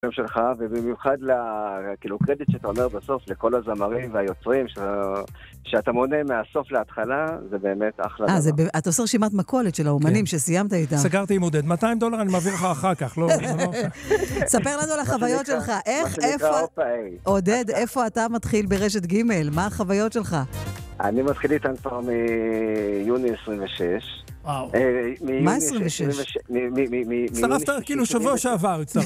שלך, ובמיוחד כאילו קרדיט שאתה אומר בסוף לכל הזמרים והיוצרים שאתה מונה מהסוף להתחלה, זה באמת אחלה דבר. אתה עושה רשימת מכולת של האומנים שסיימת איתם. סגרתי עם עודד, $200 אני מעביר לך אחר כך, לא? ספר לנו על החוויות שלך. עודד, איפה אתה מתחיל ברשת ג'? מה החוויות שלך? אני מתחיל איתן כבר מיוני 26. מה 26? הצטרפת כאילו שבוע שעבר הצטרפת.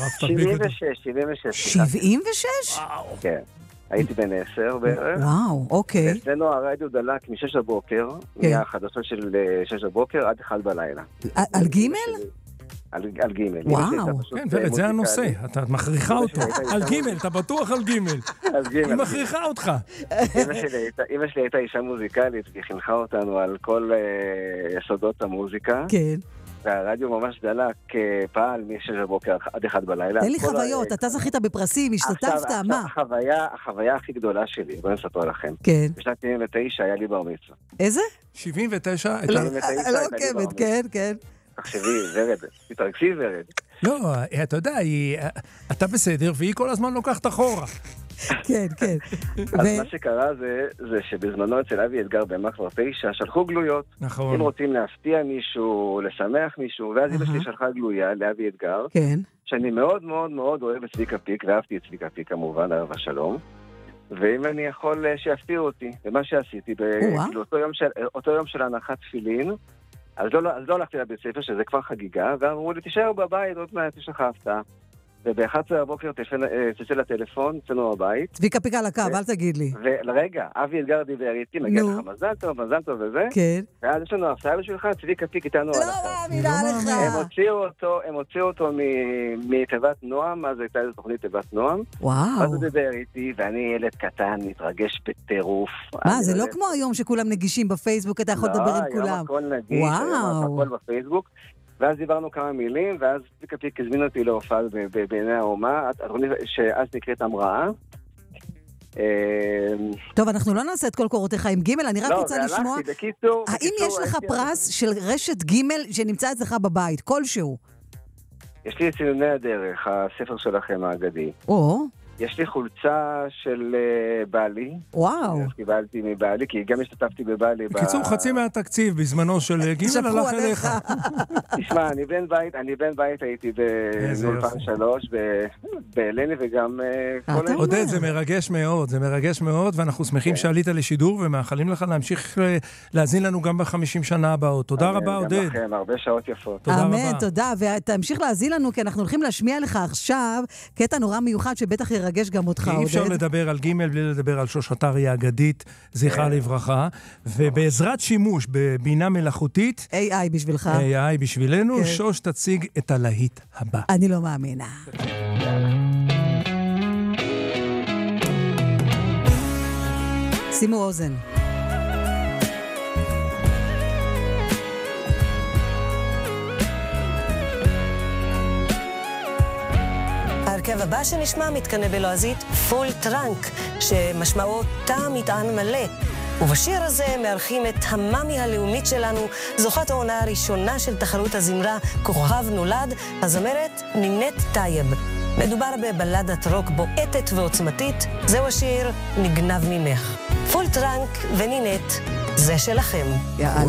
76? כן. הייתי בן 10 בערך. וואו, אוקיי. אצלנו הרדיו דלק מ-6 בבוקר, מהחדשות של 6 בבוקר עד 1 בלילה. על ג'? על ג'. וואו. כן, ורד, זה הנושא. אתה מכריחה אותו. על ג', אתה בטוח על ג'. היא מכריחה אותך. אמא שלי הייתה אישה מוזיקלית, והיא חינכה אותנו על כל יסודות המוזיקה. כן. והרדיו ממש דלק פעל מ-6 בבוקר עד 1 בלילה. תן לי חוויות, אתה זכית בפרסים, השתתפת, מה? החוויה הכי גדולה שלי, בואו נספר לכם. כן. בשנת 79 היה לי בר מצווה. איזה? 79? לא עוקבת, כן, כן. תחשבי, ורד, תתרגשי ורד. לא, אתה יודע, אתה בסדר, והיא כל הזמן לוקחת אחורה. כן, כן. אז מה שקרה זה שבזמנו אצל אבי אתגר במחבר 9 שלחו גלויות. נכון. אם רוצים להפתיע מישהו, לשמח מישהו, ואז אמא שלי שלחה גלויה לאבי אתגר. כן. שאני מאוד מאוד מאוד אוהב את צביקה פיק, ואהבתי את צביקה פיק כמובן, עליו השלום. ואם אני יכול שיפתיעו אותי, ומה שעשיתי, אותו יום של הנחת תפילין, אז לא הלכתי לבית ספר, שזה כבר חגיגה, ואמרו לי, תישאר בבית, עוד מעט יש לך הפתעה. וב-11 בבוקר תצא לטלפון, אצלנו בבית. צביקה פיק על הקו, אל תגיד לי. ולרגע, אבי אתגר דיבר איתי, מגיע לך מזל טוב וזה. כן. ואז יש לנו הפתעה בשבילך, צביקה פיק איתנו על הקו. לא מאמינה לך. הם הוציאו אותו מתיבת נועם, אז הייתה איזו תוכנית תיבת נועם. וואו. אז הוא דיבר איתי, ואני ילד קטן, מתרגש בטירוף. מה, זה לא כמו היום שכולם נגישים בפייסבוק, אתה יכול לדבר עם כולם. לא, היום הכל נגיש, היום הכל בפייסבוק. ואז דיברנו כמה מילים, ואז צביקה פיק הזמין אותי להופעה בעיני האומה, שאז נקראת המראה. טוב, אנחנו לא נעשה את כל קורותיך עם ג', אני רק רוצה לשמוע, האם יש לך פרס של רשת ג' שנמצא אצלך בבית, כלשהו? יש לי ציוני הדרך, הספר שלכם האגדי. יש לי חולצה של בעלי. וואו. קיבלתי מבעלי, כי גם השתתפתי בבעלי. בקיצור, חצי מהתקציב בזמנו של גימל הלך אליך. תשמע, אני בן בית הייתי באולפן 3, באלני וגם... עודד, זה מרגש מאוד, ואנחנו שמחים שעלית לשידור, ומאחלים לך להמשיך להזין לנו גם ב50 שנה הבאות. תודה רבה, עודד. גם לכם, הרבה שעות יפות. אמן, תודה, ותמשיך להזין לנו, כי אנחנו הולכים להשמיע לך עכשיו קטע נורא מיוחד שבטח ירגש גם אותך, עודד. אי אפשר לדבר על ג' בלי לדבר על שושתרי האגדית, זכרה לברכה, ובעזרת שימוש בבינה מלאכותית, AI בשבילך. AI בשבילנו, שוש תציג את הלהיט הבא. אני לא מאמינה. שימו אוזן. ההרכב הבא שנשמע מתקנה בלועזית פול טרנק, שמשמעו תא מטען מלא. ובשיר הזה מארחים את המאמי הלאומית שלנו, זוכת העונה הראשונה של תחרות הזמרה כוכב נולד, הזמרת נינת טייב. מדובר בבלדת רוק בועטת ועוצמתית, זהו השיר נגנב ממך. פול טרנק ונינת, זה שלכם.